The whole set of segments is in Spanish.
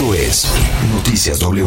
Esto es Noticias W.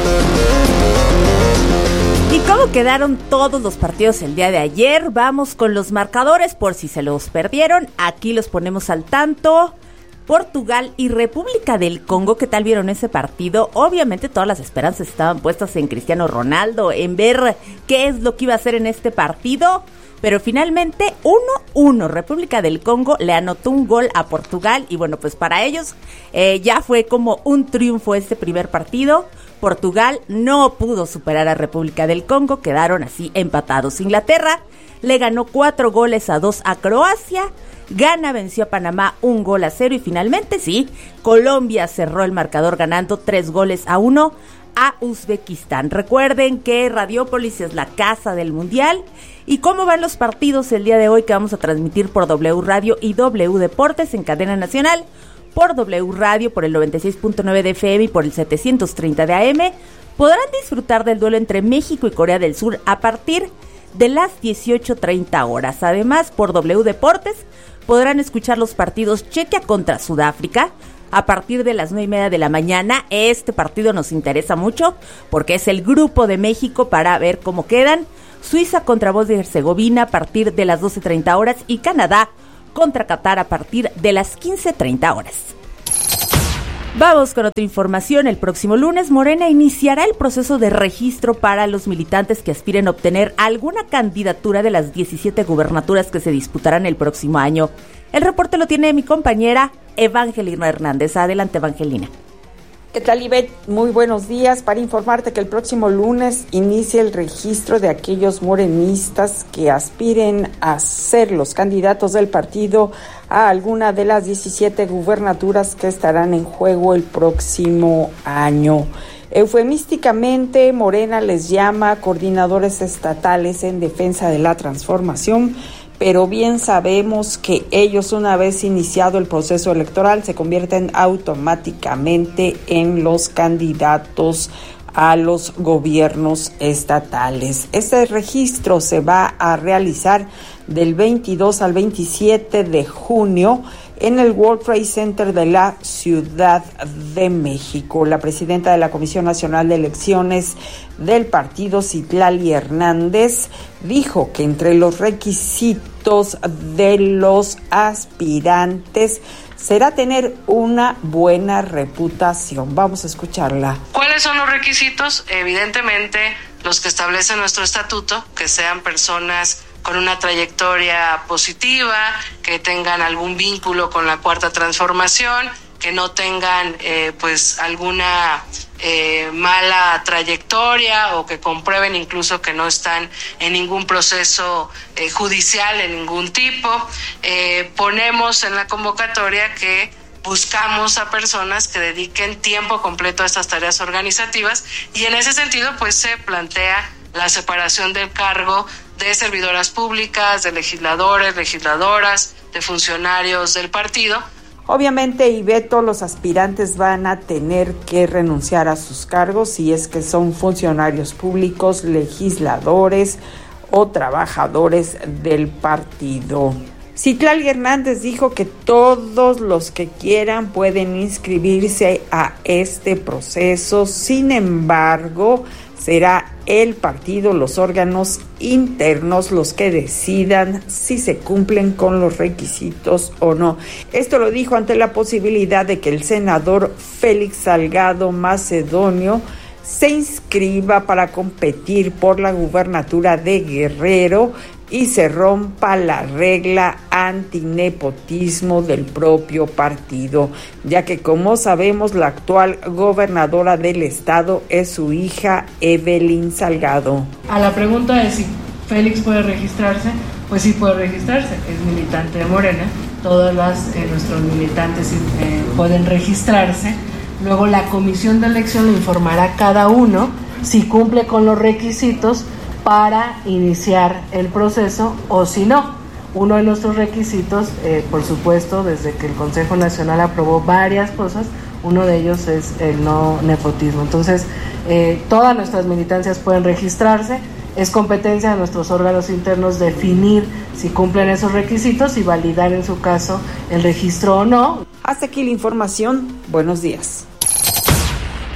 ¿Y cómo quedaron todos los partidos el día de ayer? Vamos con los marcadores por si se los perdieron. Aquí los ponemos al tanto. Portugal y República del Congo, ¿qué tal vieron ese partido? Obviamente todas las esperanzas estaban puestas en Cristiano Ronaldo, en ver qué es lo que iba a hacer en este partido, pero finalmente 1-1, República del Congo le anotó un gol a Portugal y bueno, pues para ellos ya fue como un triunfo este primer partido. Portugal no pudo superar a República del Congo, quedaron así empatados. Inglaterra le ganó 4-2 a Croacia. Ghana venció a Panamá 1-0 y finalmente sí, Colombia cerró el marcador ganando 3-1 a Uzbekistán. Recuerden que Radiópolis es la casa del Mundial. ¿Y cómo van los partidos el día de hoy que vamos a transmitir por W Radio y W Deportes en cadena nacional? Por W Radio, por el 96.9 de FM y por el 730 de AM, podrán disfrutar del duelo entre México y Corea del Sur a partir de las 18:30 horas. Además, por W Deportes podrán escuchar los partidos Chequia contra Sudáfrica a partir de las 9:30 de la mañana. Este partido nos interesa mucho porque es el grupo de México para ver cómo quedan. Suiza contra Bosnia y Herzegovina a partir de las 12:30 horas y Canadá contra Qatar a partir de las 15:30 horas. Vamos con otra información. El próximo lunes, Morena iniciará el proceso de registro para los militantes que aspiren a obtener alguna candidatura de las 17 gubernaturas que se disputarán el próximo año. El reporte lo tiene mi compañera Evangelina Hernández. Adelante, Evangelina. ¿Qué tal, Ivette? Muy buenos días. Para informarte que el próximo lunes inicia el registro de aquellos morenistas que aspiren a ser los candidatos del partido a alguna de las 17 gubernaturas que estarán en juego el próximo año. Eufemísticamente, Morena les llama coordinadores estatales en defensa de la transformación, pero bien sabemos que ellos, una vez iniciado el proceso electoral, se convierten automáticamente en los candidatos a los gobiernos estatales. Este registro se va a realizar del 22 al 27 de junio en el World Trade Center de la Ciudad de México. La presidenta de la Comisión Nacional de Elecciones del partido, Citlali Hernández, dijo que entre los requisitos de los aspirantes será tener una buena reputación. Vamos a escucharla. ¿Cuáles son los requisitos? Evidentemente, los que establece nuestro estatuto, que sean personas con una trayectoria positiva, que tengan algún vínculo con la Cuarta Transformación, que no tengan alguna mala trayectoria o que comprueben incluso que no están en ningún proceso judicial de ningún tipo. Ponemos en la convocatoria que buscamos a personas que dediquen tiempo completo a estas tareas organizativas y en ese sentido pues se plantea la separación del cargo de servidoras públicas, de legisladores, legisladoras, de funcionarios del partido. Obviamente, Ivette, los aspirantes van a tener que renunciar a sus cargos si es que son funcionarios públicos, legisladores o trabajadores del partido. Citlali Hernández dijo que todos los que quieran pueden inscribirse a este proceso. Sin embargo, será el partido, los órganos internos, los que decidan si se cumplen con los requisitos o no. Esto lo dijo ante la posibilidad de que el senador Félix Salgado Macedonio se inscriba para competir por la gubernatura de Guerrero y se rompa la regla antinepotismo del propio partido, ya que, como sabemos, la actual gobernadora del estado es su hija Evelyn Salgado. A la pregunta de si Félix puede registrarse, pues sí puede registrarse, es militante de Morena, todas nuestros militantes pueden registrarse. Luego la comisión de elección le informará a cada uno si cumple con los requisitos para iniciar el proceso o si no. Uno de nuestros requisitos, por supuesto, desde que el Consejo Nacional aprobó varias cosas, uno de ellos es el no nepotismo. Entonces, todas nuestras militancias pueden registrarse, es competencia de nuestros órganos internos definir si cumplen esos requisitos y validar en su caso el registro o no. Hasta aquí la información. Buenos días.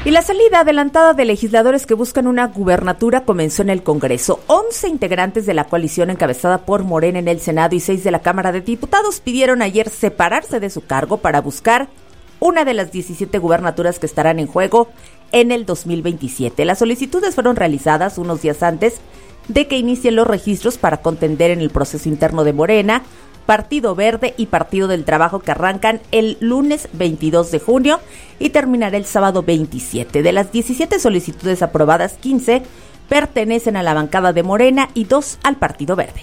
Y la salida adelantada de legisladores que buscan una gubernatura comenzó en el Congreso. 11 integrantes de la coalición encabezada por Morena en el Senado y 6 de la Cámara de Diputados pidieron ayer separarse de su cargo para buscar una de las 17 gubernaturas que estarán en juego en el 2027. Las solicitudes fueron realizadas unos días antes de que inicien los registros para contender en el proceso interno de Morena, Partido Verde y Partido del Trabajo, que arrancan el lunes 22 de junio y terminará el sábado 27. De las 17 solicitudes aprobadas, 15 pertenecen a la bancada de Morena y 2 al Partido Verde.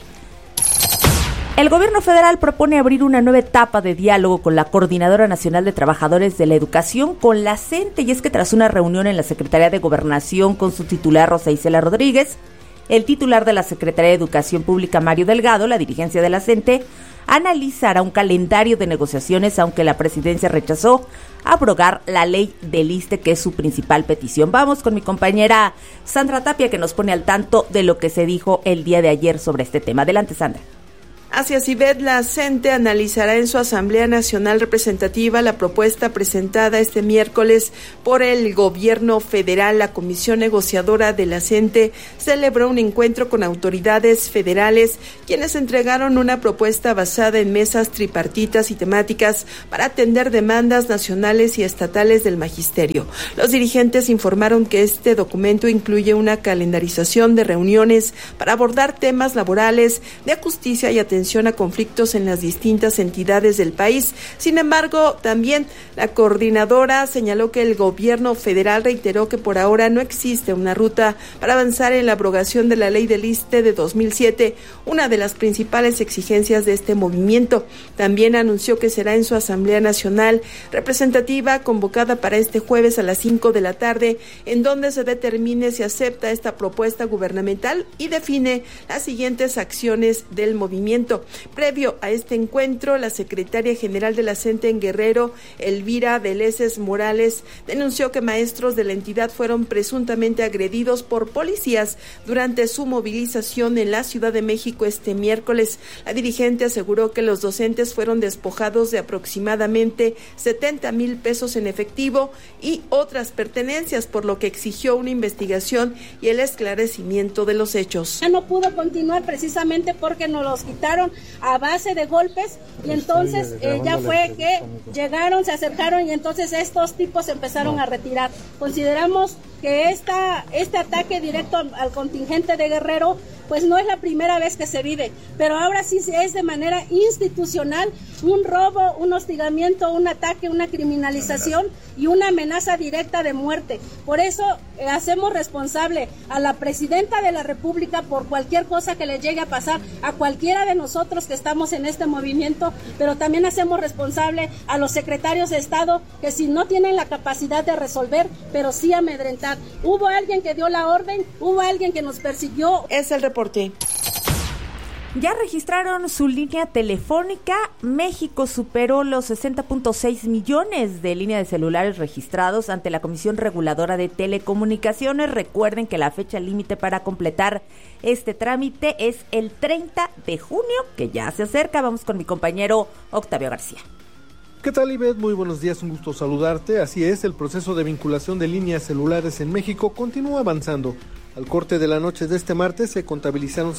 El gobierno federal propone abrir una nueva etapa de diálogo con la Coordinadora Nacional de Trabajadores de la Educación, con la CENTE, y es que tras una reunión en la Secretaría de Gobernación con su titular Rosa Isela Rodríguez, el titular de la Secretaría de Educación Pública, Mario Delgado, la dirigencia de la CENTE, analizará un calendario de negociaciones, aunque la presidencia rechazó abrogar la ley del ISSSTE, que es su principal petición. Vamos con mi compañera Sandra Tapia, que nos pone al tanto de lo que se dijo el día de ayer sobre este tema. Adelante, Sandra. Así es, Ivette, la CENTE analizará en su Asamblea Nacional Representativa la propuesta presentada este miércoles por el Gobierno Federal. La Comisión Negociadora de la CENTE celebró un encuentro con autoridades federales, quienes entregaron una propuesta basada en mesas tripartitas y temáticas para atender demandas nacionales y estatales del magisterio. Los dirigentes informaron que este documento incluye una calendarización de reuniones para abordar temas laborales, de justicia y atención a conflictos en las distintas entidades del país. Sin embargo, también la coordinadora señaló que el gobierno federal reiteró que por ahora no existe una ruta para avanzar en la abrogación de la ley del ISSSTE de 2007, una de las principales exigencias de este movimiento. También anunció que será en su Asamblea Nacional Representativa, convocada para este jueves a las 5 de la tarde, en donde se determine si acepta esta propuesta gubernamental y define las siguientes acciones del movimiento. Previo a este encuentro, la secretaria general de la CENTE en Guerrero, Elvira Veleses Morales, denunció que maestros de la entidad fueron presuntamente agredidos por policías durante su movilización en la Ciudad de México este miércoles. La dirigente aseguró que los docentes fueron despojados de aproximadamente 70,000 pesos en efectivo y otras pertenencias, por lo que exigió una investigación y el esclarecimiento de los hechos. Ya no pudo continuar precisamente porque nos los quitaron a base de golpes, y entonces ya fue que llegaron, se acercaron y entonces estos tipos empezaron a retirar. Consideramos que este ataque directo al contingente de Guerrero pues no es la primera vez que se vive, pero ahora sí es de manera institucional un robo, un hostigamiento, un ataque, una criminalización y una amenaza directa de muerte. Por eso hacemos responsable a la Presidenta de la República por cualquier cosa que le llegue a pasar a cualquiera de nosotros que estamos en este movimiento, pero también hacemos responsable a los secretarios de Estado que si no tienen la capacidad de resolver, pero sí amedrentar. Hubo alguien que dio la orden, hubo alguien que nos persiguió. Es el reporte. Ya registraron su línea telefónica. México superó los 60.6 millones de líneas de celulares registrados ante la Comisión Reguladora de Telecomunicaciones. Recuerden que la fecha límite para completar este trámite es el 30 de junio, que ya se acerca. Vamos con mi compañero Octavio García. ¿Qué tal, Ivette? Muy buenos días, un gusto saludarte. Así es, el proceso de vinculación de líneas celulares en México continúa avanzando. Al corte de la noche de este martes se contabilizaron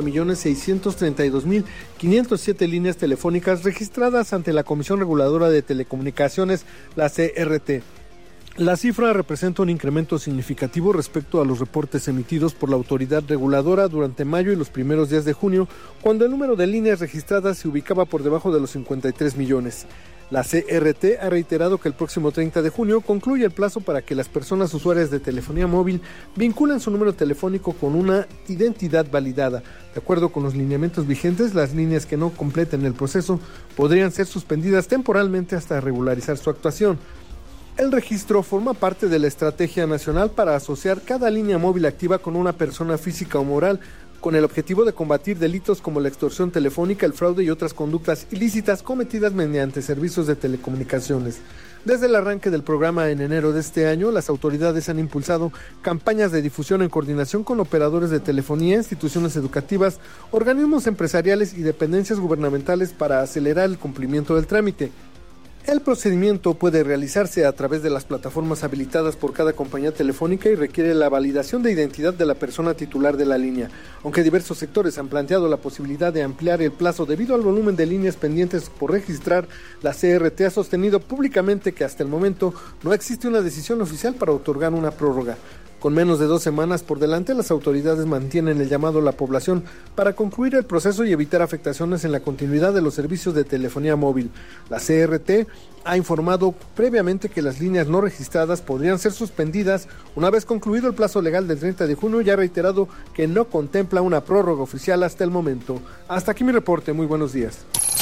60.632.507 líneas telefónicas registradas ante la Comisión Reguladora de Telecomunicaciones, la CRT. La cifra representa un incremento significativo respecto a los reportes emitidos por la autoridad reguladora durante mayo y los primeros días de junio, cuando el número de líneas registradas se ubicaba por debajo de los 53 millones. La CRT ha reiterado que el próximo 30 de junio concluye el plazo para que las personas usuarias de telefonía móvil vinculen su número telefónico con una identidad validada. De acuerdo con los lineamientos vigentes, las líneas que no completen el proceso podrían ser suspendidas temporalmente hasta regularizar su actuación. El registro forma parte de la estrategia nacional para asociar cada línea móvil activa con una persona física o moral, con el objetivo de combatir delitos como la extorsión telefónica, el fraude y otras conductas ilícitas cometidas mediante servicios de telecomunicaciones. Desde el arranque del programa en enero de este año, las autoridades han impulsado campañas de difusión en coordinación con operadores de telefonía, instituciones educativas, organismos empresariales y dependencias gubernamentales para acelerar el cumplimiento del trámite. El procedimiento puede realizarse a través de las plataformas habilitadas por cada compañía telefónica y requiere la validación de identidad de la persona titular de la línea. Aunque diversos sectores han planteado la posibilidad de ampliar el plazo debido al volumen de líneas pendientes por registrar, la CRT ha sostenido públicamente que hasta el momento no existe una decisión oficial para otorgar una prórroga. Con menos de 2 semanas por delante, las autoridades mantienen el llamado a la población para concluir el proceso y evitar afectaciones en la continuidad de los servicios de telefonía móvil. La CRT ha informado previamente que las líneas no registradas podrían ser suspendidas una vez concluido el plazo legal del 30 de junio y ha reiterado que no contempla una prórroga oficial hasta el momento. Hasta aquí mi reporte, muy buenos días.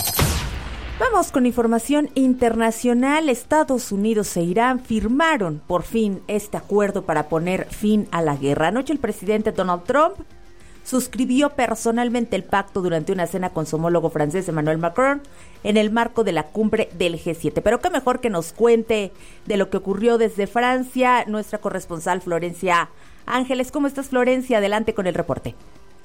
Vamos con información internacional. Estados Unidos e Irán firmaron por fin este acuerdo para poner fin a la guerra. Anoche el presidente Donald Trump suscribió personalmente el pacto durante una cena con su homólogo francés Emmanuel Macron en el marco de la cumbre del G7. Pero qué mejor que nos cuente de lo que ocurrió desde Francia nuestra corresponsal Florencia Ángeles. ¿Cómo estás, Florencia? Adelante con el reporte.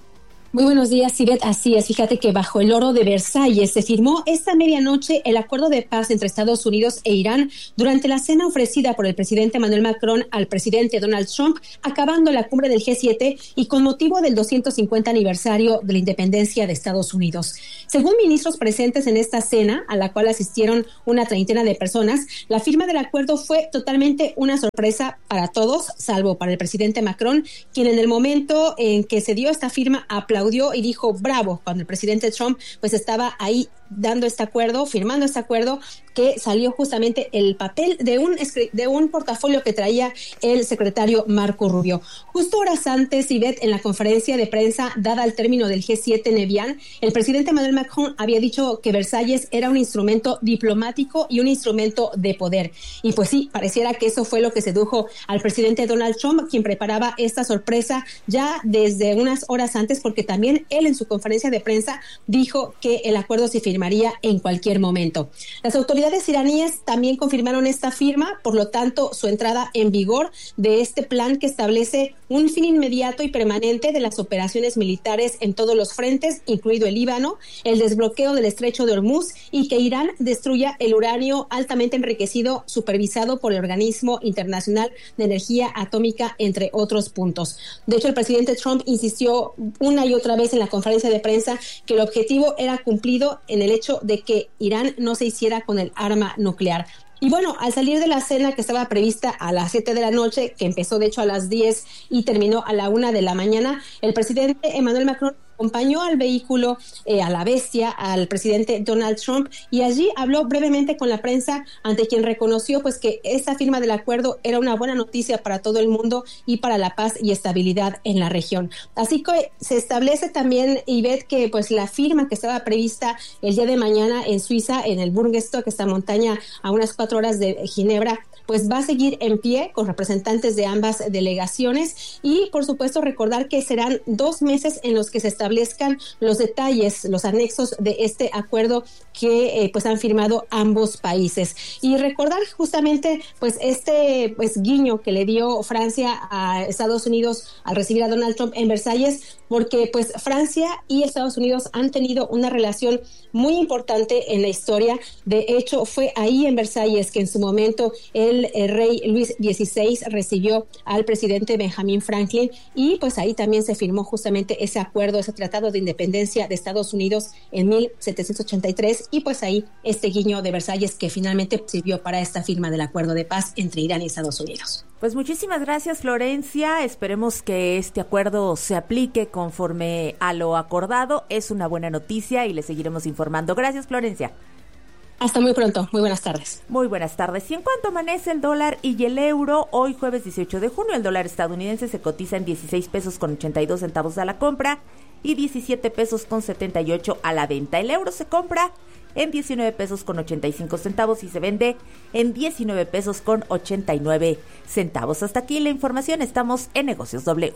Muy buenos días, Ivette. Así es, fíjate que bajo el oro de Versalles se firmó esta medianoche el acuerdo de paz entre Estados Unidos e Irán durante la cena ofrecida por el presidente Emmanuel Macron al presidente Donald Trump, acabando la cumbre del G7 y con motivo del 250 aniversario de la independencia de Estados Unidos. Según ministros presentes en esta cena, a la cual asistieron una treintena de personas, la firma del acuerdo fue totalmente una sorpresa para todos, salvo para el presidente Macron, quien en el momento en que se dio esta firma aplaudió y dijo bravo cuando el presidente Trump pues estaba ahí dando este acuerdo, firmando este acuerdo, que salió justamente el papel de un portafolio que traía el secretario Marco Rubio. Justo horas antes, Ivette, en la conferencia de prensa dada al término del G7 en Evian, el presidente Emmanuel Macron había dicho que Versalles era un instrumento diplomático y un instrumento de poder. Y pues sí, pareciera que eso fue lo que sedujo al presidente Donald Trump, quien preparaba esta sorpresa ya desde unas horas antes, porque también él en su conferencia de prensa dijo que el acuerdo se firmaría en cualquier momento. Las autoridades iraníes también confirmaron esta firma, por lo tanto, su entrada en vigor de este plan que establece un fin inmediato y permanente de las operaciones militares en todos los frentes, incluido el Líbano, el desbloqueo del estrecho de Hormuz y que Irán destruya el uranio altamente enriquecido supervisado por el Organismo Internacional de Energía Atómica, entre otros puntos. De hecho, el presidente Trump insistió una y otra vez en la conferencia de prensa que el objetivo era cumplido en el hecho de que Irán no se hiciera con el arma nuclear. Y bueno, al salir de la cena que estaba prevista a las 7 de la noche, que empezó de hecho a las 10 y terminó a la 1 de la mañana, el presidente Emmanuel Macron acompañó al vehículo, a la bestia, al presidente Donald Trump, y allí habló brevemente con la prensa, ante quien reconoció pues que esta firma del acuerdo era una buena noticia para todo el mundo y para la paz y estabilidad en la región. Así que se establece también, Ivette, que pues la firma que estaba prevista el día de mañana en Suiza, en el Burgenstock, esta montaña a unas 4 horas de Ginebra, pues va a seguir en pie con representantes de ambas delegaciones y por supuesto recordar que serán 2 meses en los que se establezcan los detalles, los anexos de este acuerdo que pues han firmado ambos países. Y recordar justamente pues este pues guiño que le dio Francia a Estados Unidos al recibir a Donald Trump en Versalles, porque pues Francia y Estados Unidos han tenido una relación muy importante en la historia. De hecho, fue ahí en Versalles que en su momento el rey Luis XVI recibió al presidente Benjamin Franklin y pues ahí también se firmó justamente ese acuerdo, ese tratado de independencia de Estados Unidos en 1783 y pues ahí este guiño de Versalles que finalmente sirvió para esta firma del acuerdo de paz entre Irán y Estados Unidos. Pues muchísimas gracias, Florencia. Esperemos que este acuerdo se aplique conforme a lo acordado. Es una buena noticia y le seguiremos informando. Gracias, Florencia. Hasta muy pronto. Muy buenas tardes. Muy buenas tardes. Y en cuanto amanece el dólar y el euro, hoy jueves 18 de junio, el dólar estadounidense se cotiza en 16 pesos con 82 centavos a la compra y 17 pesos con 78 a la venta. El euro se compra en 19 pesos con 85 centavos y se vende en 19 pesos con 89 centavos. Hasta aquí la información. Estamos en Negocios W.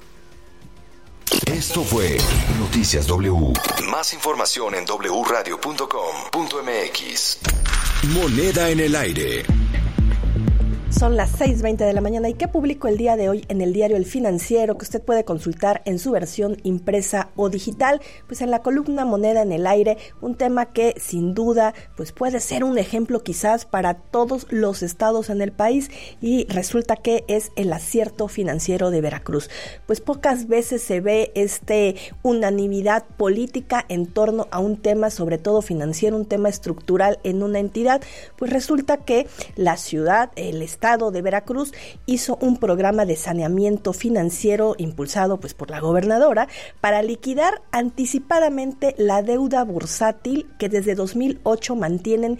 Esto fue Noticias W. Más información en wradio.com.mx. Moneda en el aire. Son las 6:20 de la mañana. ¿Y qué publicó el día de hoy en el diario El Financiero, que usted puede consultar en su versión impresa o digital? Pues en la columna Moneda en el Aire, un tema que sin duda pues puede ser un ejemplo quizás para todos los estados en el país, y resulta que es el acierto financiero de Veracruz. Pues pocas veces se ve unanimidad política en torno a un tema, sobre todo financiero, un tema estructural en una entidad. Pues resulta que la ciudad, el estado de Veracruz, hizo un programa de saneamiento financiero impulsado pues por la gobernadora para liquidar anticipadamente la deuda bursátil que desde 2008 mantienen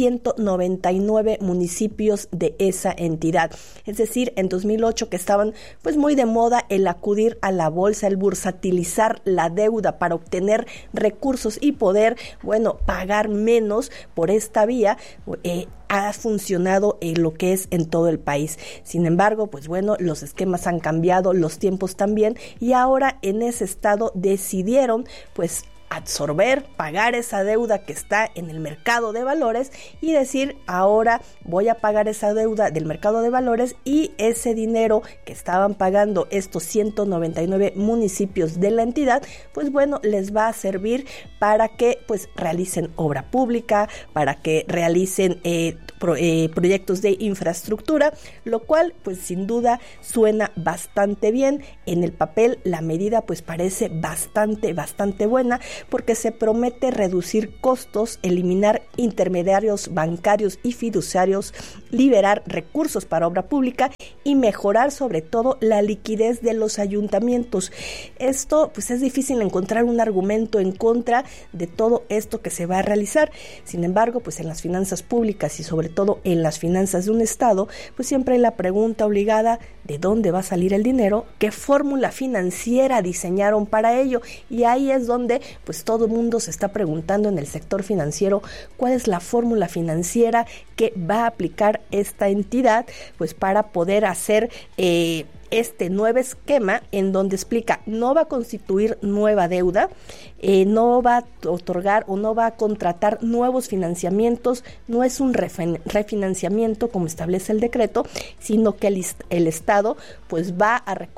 199 municipios de esa entidad. Es decir, en 2008, que estaban pues muy de moda el acudir a la bolsa, el bursatilizar la deuda para obtener recursos y poder, pagar menos por esta vía, ha funcionado lo que es en todo el país. Sin embargo, los esquemas han cambiado, los tiempos también, y ahora en ese estado decidieron absorber, pagar esa deuda que está en el mercado de valores y decir, ahora voy a pagar esa deuda del mercado de valores, y ese dinero que estaban pagando estos 199 municipios de la entidad, les va a servir para que realicen obra pública, para que realicen proyectos de infraestructura, lo cual sin duda suena bastante bien. En el papel la medida parece bastante buena, porque se promete reducir costos, eliminar intermediarios bancarios y fiduciarios, liberar recursos para obra pública y mejorar sobre todo la liquidez de los ayuntamientos. Esto es difícil encontrar un argumento en contra de todo esto que se va a realizar. Sin embargo, en las finanzas públicas y sobre todo en las finanzas de un estado, siempre hay la pregunta obligada: ¿de dónde va a salir el dinero? ¿Qué fórmula financiera diseñaron para ello? Y ahí es donde todo el mundo se está preguntando en el sector financiero, ¿cuál es la fórmula financiera que va a aplicar esta entidad para poder hacer este nuevo esquema, en donde explica, no va a constituir nueva deuda, no va a otorgar o no va a contratar nuevos financiamientos, no es un refinanciamiento como establece el decreto, sino que el Estado va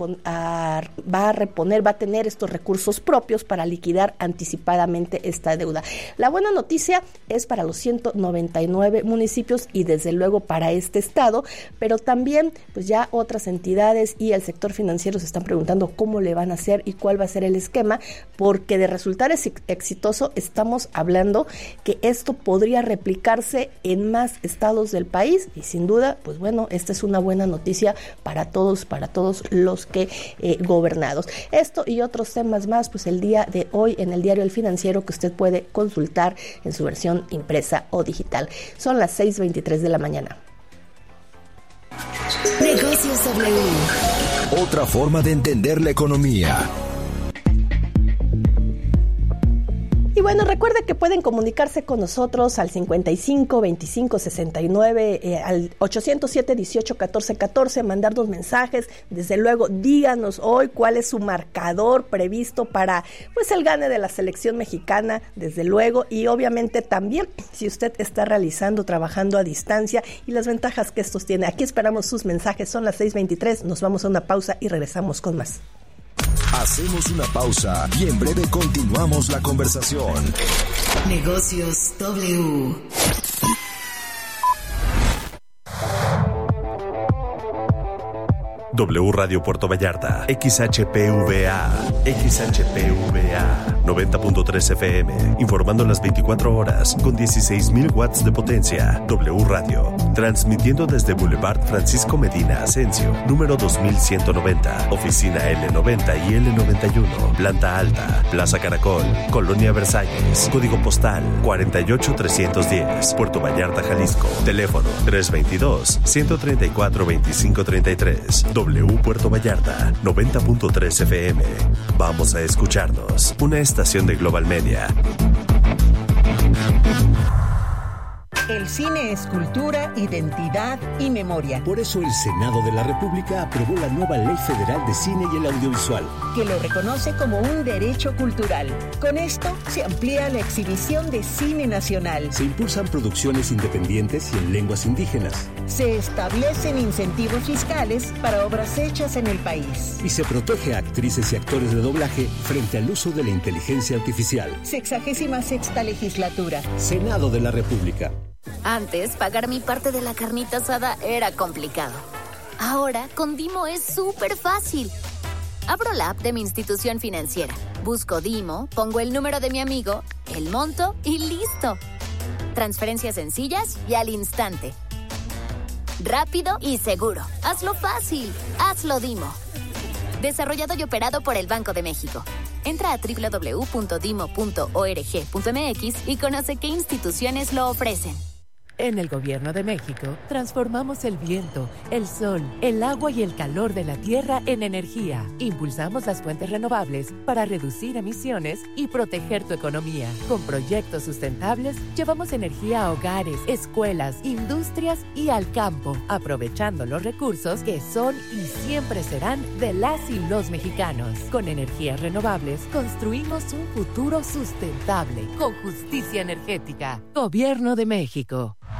a reponer, va a tener estos recursos propios para liquidar anticipadamente esta deuda. La buena noticia es para los 199 municipios y desde luego para este estado, pero también ya otras entidades y el sector financiero se están preguntando cómo le van a hacer y cuál va a ser el esquema, porque de resultar exitoso estamos hablando que esto podría replicarse en más estados del país, y sin duda, esta es una buena noticia para todos los que gobernados. Esto y otros temas más, el día de hoy en el diario El Financiero, que usted puede consultar en su versión impresa o digital. Son las 6:23 de la mañana. Negocios W. Otra forma de entender la economía. Y recuerde que pueden comunicarse con nosotros al 55 25 69, al 807 18 14 14, mandarnos mensajes. Desde luego, díganos hoy cuál es su marcador previsto para el gane de la selección mexicana, desde luego, y obviamente también si usted está trabajando a distancia y las ventajas que estos tiene. Aquí esperamos sus mensajes. Son las 6:23, nos vamos a una pausa y regresamos con más. Hacemos una pausa y en breve continuamos la conversación. Negocios W. W Radio Puerto Vallarta, XHPVA, 90.3 FM, informando las 24 horas con 16,000 watts de potencia. W Radio, transmitiendo desde Boulevard Francisco Medina Asensio, número 2190, oficina L90 y L91, planta alta, Plaza Caracol, Colonia Versalles, código postal 48310, Puerto Vallarta, Jalisco, teléfono 322-134-2533. W Puerto Vallarta, 90.3 FM. Vamos a escucharnos. Una estación de Global Media. El cine es cultura, identidad y memoria. Por eso el Senado de la República aprobó la nueva Ley Federal de Cine y el Audiovisual, que lo reconoce como un derecho cultural. Con esto se amplía la exhibición de cine nacional. Se impulsan producciones independientes y en lenguas indígenas. Se establecen incentivos fiscales para obras hechas en el país. Y se protege a actrices y actores de doblaje frente al uso de la inteligencia artificial. 66ª legislatura. Senado de la República. Antes, pagar mi parte de la carnita asada era complicado. Ahora, con Dimo es súper fácil. Abro la app de mi institución financiera, busco Dimo, pongo el número de mi amigo, el monto y ¡listo! Transferencias sencillas y al instante. Rápido y seguro. Hazlo fácil. Hazlo Dimo. Desarrollado y operado por el Banco de México. Entra a www.dimo.org.mx y conoce qué instituciones lo ofrecen. En el Gobierno de México, transformamos el viento, el sol, el agua y el calor de la tierra en energía. Impulsamos las fuentes renovables para reducir emisiones y proteger tu economía. Con proyectos sustentables, llevamos energía a hogares, escuelas, industrias y al campo, aprovechando los recursos que son y siempre serán de las y los mexicanos. Con energías renovables, construimos un futuro sustentable, con justicia energética. Gobierno de México.